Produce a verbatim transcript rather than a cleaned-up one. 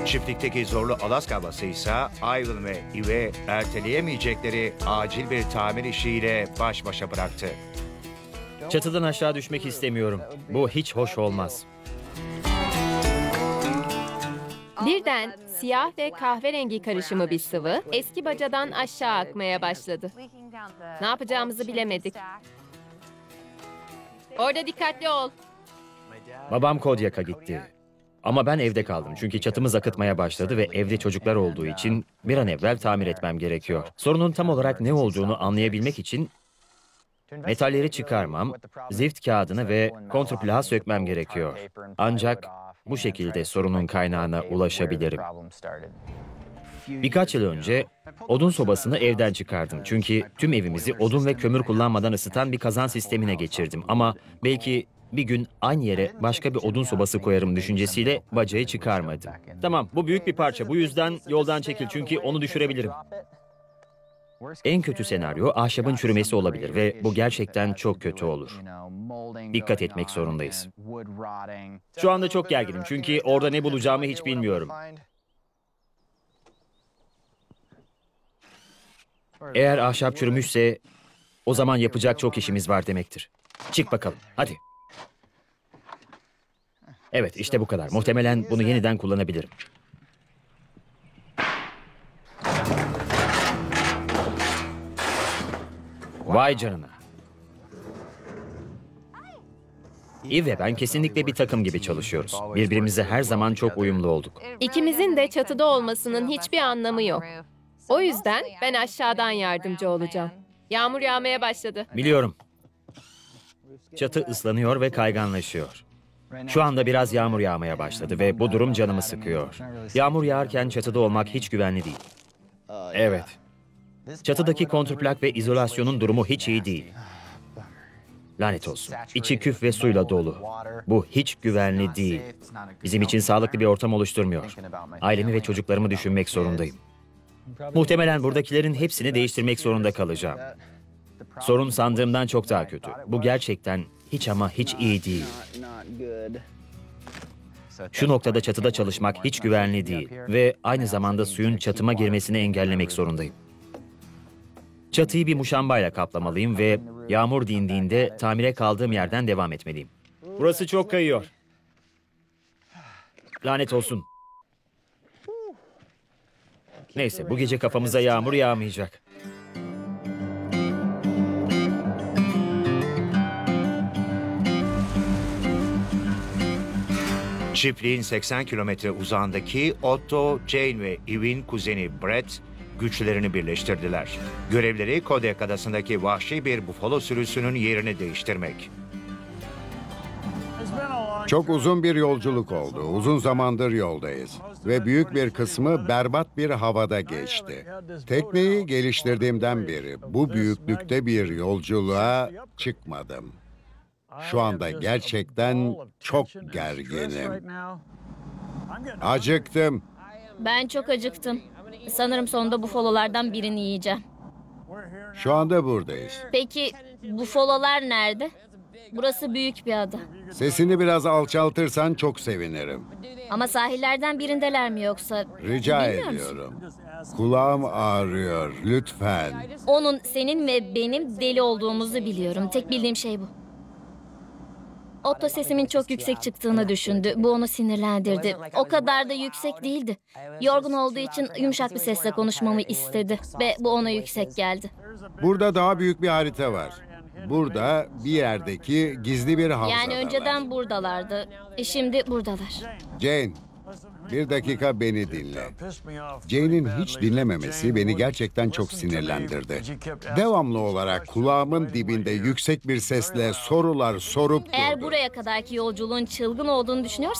Çiftlikteki zorlu Alaska havası ise Ivan ve Eve erteleyemeyecekleri acil bir tamir işiyle baş başa bıraktı. Çatıdan aşağı düşmek istemiyorum. Bu hiç hoş olmaz. Birden siyah ve kahverengi karışımı bir sıvı eski bacadan aşağı akmaya başladı. Ne yapacağımızı bilemedik. Orada dikkatli ol. Babam Kodyak'a gitti. Ama ben evde kaldım çünkü çatımız akıtmaya başladı ve evde çocuklar olduğu için bir an evvel tamir etmem gerekiyor. Sorunun tam olarak ne olduğunu anlayabilmek için metalleri çıkarmam, zift kağıdını ve kontrplağı sökmem gerekiyor. Ancak bu şekilde sorunun kaynağına ulaşabilirim. Birkaç yıl önce odun sobasını evden çıkardım. Çünkü tüm evimizi odun ve kömür kullanmadan ısıtan bir kazan sistemine geçirdim. Ama belki bir gün aynı yere başka bir odun sobası koyarım düşüncesiyle bacayı çıkarmadım. Tamam, bu büyük bir parça. Bu yüzden yoldan çekil çünkü onu düşürebilirim. En kötü senaryo ahşabın çürümesi olabilir ve bu gerçekten çok kötü olur. Dikkat etmek zorundayız. Şu anda çok gerginim çünkü orada ne bulacağımı hiç bilmiyorum. Eğer ahşap çürümüşse o zaman yapacak çok işimiz var demektir. Çık bakalım, hadi. Evet, işte bu kadar. Muhtemelen bunu yeniden kullanabilirim. Vay canına. Eve ve ben kesinlikle bir takım gibi çalışıyoruz. Birbirimize her zaman çok uyumlu olduk. İkimizin de çatıda olmasının hiçbir anlamı yok. O yüzden ben aşağıdan yardımcı olacağım. Yağmur yağmaya başladı. Biliyorum. Çatı ıslanıyor ve kayganlaşıyor. Şu anda biraz yağmur yağmaya başladı ve bu durum canımı sıkıyor. Yağmur yağarken çatıda olmak hiç güvenli değil. Evet. Çatıdaki kontrplak ve izolasyonun durumu hiç iyi değil. Lanet olsun. İçi küf ve suyla dolu. Bu hiç güvenli değil. Bizim için sağlıklı bir ortam oluşturmuyor. Ailemi ve çocuklarımı düşünmek zorundayım. Muhtemelen buradakilerin hepsini değiştirmek zorunda kalacağım. Sorun sandığımdan çok daha kötü. Bu gerçekten hiç ama hiç iyi değil. Şu noktada çatıda çalışmak hiç güvenli değil ve aynı zamanda suyun çatıma girmesini engellemek zorundayım. Çatıyı bir muşambayla kaplamalıyım ve yağmur dindiğinde tamire kaldığım yerden devam etmeliyim. Burası çok kayıyor. Lanet olsun. Neyse, bu gece kafamıza yağmur yağmayacak. Çiftliğin seksen kilometre uzağındaki Otto, Jane ve Eve'in kuzeni Brett güçlerini birleştirdiler. Görevleri Kodiak Adası'ndaki vahşi bir bufalo sürüsünün yerini değiştirmek. Çok uzun bir yolculuk oldu. Uzun zamandır yoldayız. Ve büyük bir kısmı berbat bir havada geçti. Tekneyi geliştirdiğimden beri bu büyüklükte bir yolculuğa çıkmadım. Şu anda gerçekten çok gerginim. Acıktım. Ben çok acıktım. Sanırım sonunda bufalolardan birini yiyeceğim. Şu anda buradayız. Peki bufalolar nerede? Burası büyük bir ada. Sesini biraz alçaltırsan çok sevinirim. Ama sahillerden birindeler mi yoksa? Rica Bilmiyor musun? ediyorum. Kulağım ağrıyor, lütfen. Onun senin ve benim deli olduğumuzu biliyorum. Tek bildiğim şey bu. Otto sesimin çok yüksek çıktığını düşündü. Bu onu sinirlendirdi. O kadar da yüksek değildi. Yorgun olduğu için yumuşak bir sesle konuşmamı istedi. Ve bu ona yüksek geldi. Burada daha büyük bir harita var. Burada bir yerdeki gizli bir havzadalar. Yani önceden buradalardı. E Şimdi buradalar. Jane, bir dakika beni dinle. Jane'in hiç dinlememesi beni gerçekten çok sinirlendirdi. Devamlı olarak kulağımın dibinde yüksek bir sesle sorular sorup durdu. Eğer buraya kadarki yolculuğun çılgın olduğunu düşünüyorsan